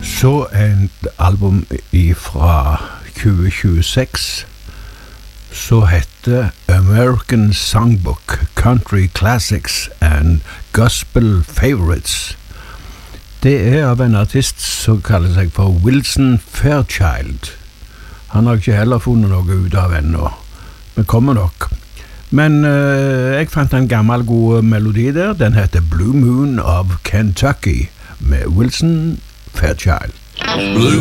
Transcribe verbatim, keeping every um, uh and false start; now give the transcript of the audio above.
Så et album fra tjue tjueseks så heter American Songbook Country Classics and Gospel Favorites. Det er av en artist som kaller seg for Wilson Fairchild. Han har ikke heller funnet noe ut av ennå, men kommer nok. Men uh, jeg fant en gammel god melodi der. Den heter Blue Moon of Kentucky med Wilson Fairchild. Blue